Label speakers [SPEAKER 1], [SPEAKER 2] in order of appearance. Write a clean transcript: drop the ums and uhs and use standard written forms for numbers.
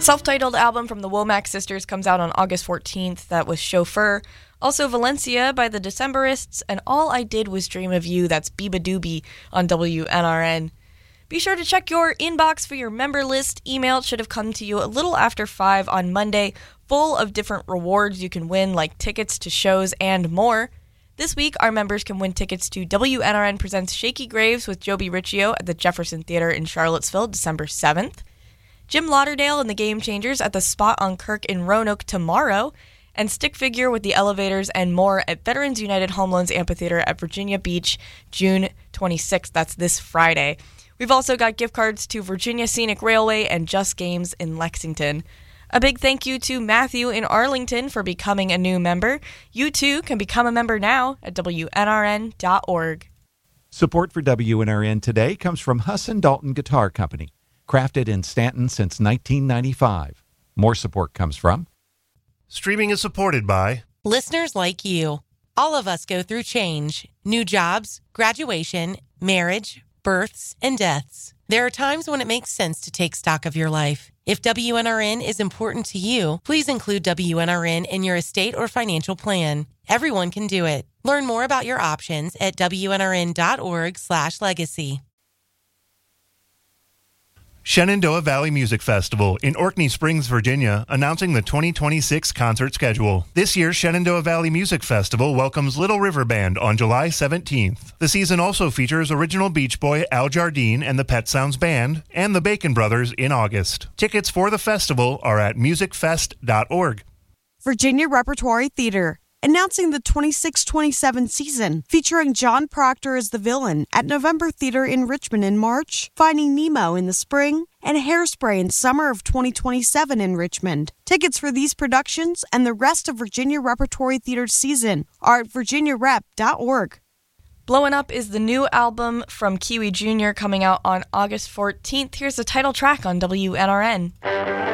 [SPEAKER 1] Self-titled album from the Womack Sisters comes out on August 14th. That was Chauffeur. Also Valencia by the Decemberists, and All I Did Was Dream of You. That's Biba Doobie on WNRN. Be sure to check your inbox for your member list. Email should have come to you a little after 5 on Monday, full of different rewards you can win, like tickets to shows and more. This week, our members can win tickets to WNRN Presents Shaky Graves with Joby Riccio at the Jefferson Theater in Charlottesville, December 7th. Jim Lauderdale and the Game Changers at the Spot on Kirk in Roanoke tomorrow, and Stick Figure with the Elevators and more at Veterans United Home Loans Amphitheater at Virginia Beach, June 26th. That's this Friday. We've also got gift cards to Virginia Scenic Railway and Just Games in Lexington. A big thank you to Matthew in Arlington for becoming a new member. You too can become a member now at WNRN.org.
[SPEAKER 2] Support for WNRN today comes from Husson Dalton Guitar Company. Crafted in Stanton since 1995. More support comes from...
[SPEAKER 3] Streaming is supported by...
[SPEAKER 4] listeners like you. All of us go through change. New jobs, graduation, marriage, births, and deaths. There are times when it makes sense to take stock of your life. If WNRN is important to you, please include WNRN in your estate or financial plan. Everyone can do it. Learn more about your options at WNRN.org/legacy.
[SPEAKER 3] Shenandoah Valley Music Festival in Orkney Springs, Virginia, announcing the 2026 concert schedule. This year's Shenandoah Valley Music Festival welcomes Little River Band on July 17th. The season also features original Beach Boy Al Jardine and the Pet Sounds Band and the Bacon Brothers in August. Tickets for the festival are at musicfest.org.
[SPEAKER 5] Virginia Repertory Theater, announcing the 26-27 season, featuring John Proctor as the villain at November Theater in Richmond in March, Finding Nemo in the spring, and Hairspray in summer of 2027 in Richmond. Tickets for these productions and the rest of Virginia Repertory Theater's season are at virginiarep.org.
[SPEAKER 1] Blowin' Up is the new album from Kiwi Jr. coming out on August 14th. Here's the title track on WNRN.